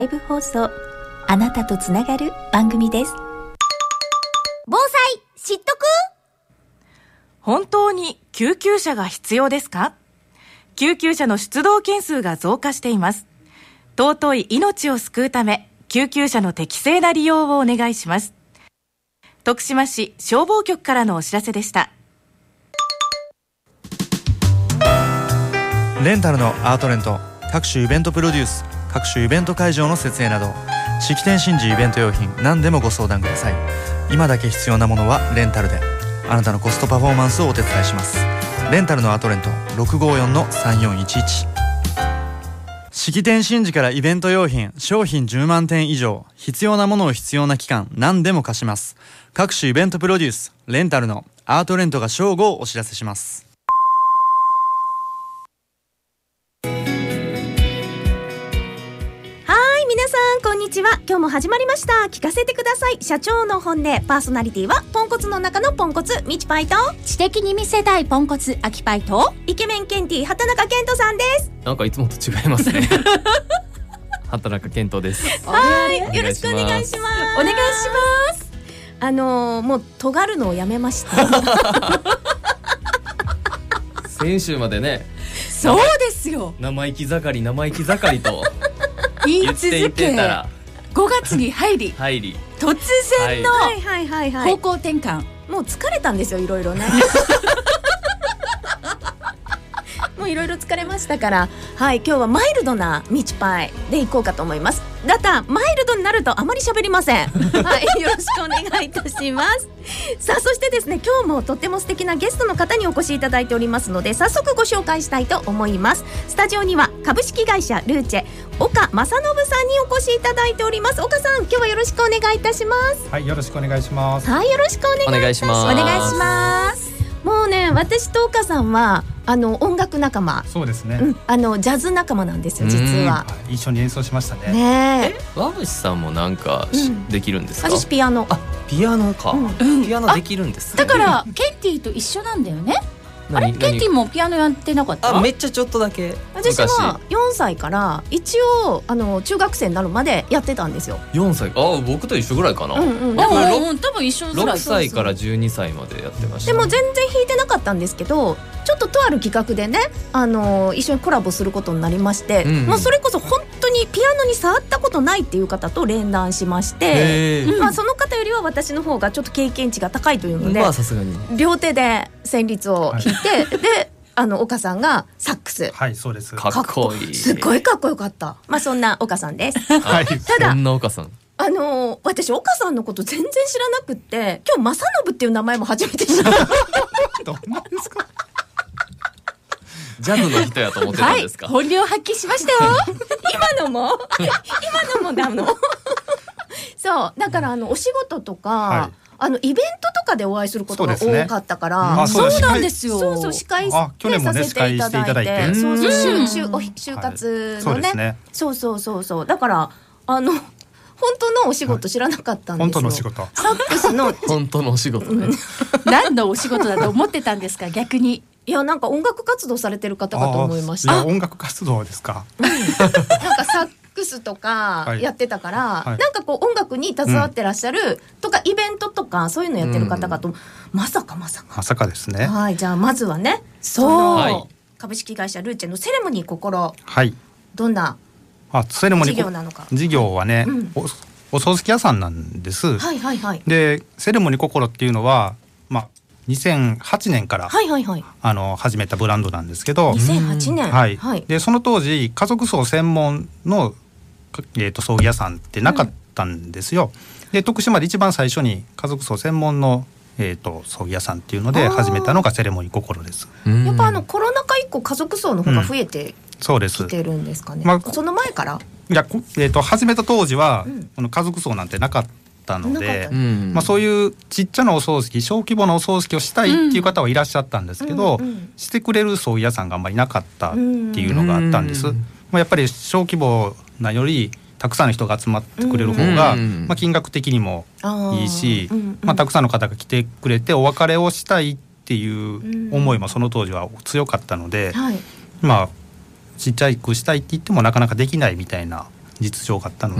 ライブ放送、あなたとつながる番組です。 防災知っとく？ 本当に救急車が必要ですか？救急車の出動件数が増加しています。尊い命を救うため、救急車の適正な利用をお願いします。徳島市消防局からのお知らせでした。 レンタルのアートレント、各種イベントプロデュース、各種イベント会場の設営など、式典神事イベント用品何でもご相談ください。今だけ必要なものはレンタルで、あなたのコストパフォーマンスをお手伝いします。レンタルのアートレント 654-3411。 式典神事からイベント用品、商品10万点以上、必要なものを必要な期間何でも貸します。各種イベントプロデュース、レンタルのアートレントが正午をお知らせします。 皆さんこんにちは。今日も始まりました。聞かせてください、社長の本音。パーソナリティはポンコツの中のポンコツみちパイと、 知的に見せたいポンコツアキパイと、 イケメンケンティ畑中健人さんです。 なんかいつもと違いますね畑中健人です。 はい、よろしくお願いします。 お願いします。 もう尖るのをやめました先週までね、 そうですよ、 生意気盛り生意気盛りと言い言ってい続けてたら 5月に入り突然のはいはいはいはい、 方向転換。 もう疲れたんですよ、いろいろねもういろいろ疲れましたから、はい、今日はマイルドなミチパイでいこうかと思います。だったマイルドになるとあまり喋りませんはい、よろしくお願いいたしますさあ、そしてですね、今日もとっても素敵なゲストの方にお越しいただいておりますので、早速ご紹介したいと思います。スタジオには株式会社ルーチェ岡正信さんにお越しいただいております。岡さん、今日はよろしくお願いいたします。 はい、よろしくお願いします。 はい、よろしくお願いいたします。 お願いします。 お願いします。もうね、私と岡さんは音楽仲間、 そうですね、 ジャズ仲間なんですよ、実は。 一緒に演奏しましたね。 ねえ、 和渕さんもなんかできるんですか？ 私ピアノ。 ピアノか、ピアノできるんですね。 だからケンティと一緒なんだよね。あれ、ケンティもピアノやってなかった？ めっちゃちょっとだけ。 私は4歳から一応中学生になるまでやってたんですよ。 4歳、僕と一緒ぐらいかな。 多分一緒ぐらい。 6歳から12歳までやってました。 でも全然弾いてなかったんですけど、ちょっととある企画でね、一緒にコラボすることになりまして、もうそれこそ本当にピアノに触ったことないっていう方と連弾しまして、その方よりは私の方がちょっと経験値が高いというので、 さすがに両手で旋律を弾いて、で岡さんがサックス。 はい、そうです。 かっこいい。 すごいかっこよかった。そんな岡さんですはい、 ただそんな岡さん、 私岡さんのこと全然知らなくって、今日正信っていう名前も初めて知ったどんなんですか？ ジャズの人やと思ってたんですか？ 本領発揮しましたよ今のもだのそうだから、お仕事とか、イベントとかでお会いすすることが多かったから。 そうなんですよ。 そう司会去年もね、司会していただいて、 そう就活のね、そうだから本当のお仕事知らなかったんですよ。 本当のお仕事、 サックスの本当のお仕事ね何のお仕事だと思ってたんですか？逆に。 いや、なんか音楽活動されてる方かと思いました。 音楽活動ですか？ なんかサックスとかやってたから、なんかこう音楽に携わってらっしゃるとか、イベントとかそういうのやってる方かと、まさかですね。 はい、じゃあまずはね、株式会社ルーチェのセレモニー心、どんなセレモニー事業なのか。 事業はね、お葬式屋さんなんです。で、セレモニー心っていうのは、2008年から始めたブランドなんですけど、 2008年、 でその当時家族葬専門の、葬儀屋さんってなかったんですよ。で、徳島で一番最初に家族葬専門の、葬儀屋さんっていうので始めたのがセレモニー心です。 やっぱコロナ禍以降家族葬の方が増えてきてるんですかね。その前から、 いや、始めた当時は、家族葬なんてなかったので、そういうちっちゃなお葬式、小規模なお葬式をしたいっていう方はいらっしゃったんですけど、してくれる葬儀屋さんがあんまりなかったっていうのがあったんです。やっぱり小規模なよりたくさんの人が集まってくれる方が、金額的にもいいし、たくさんの方が来てくれてお別れをしたいっていう思いもその当時は強かったので、ちっちゃくしたいって言ってもなかなかできないみたいな実情があったの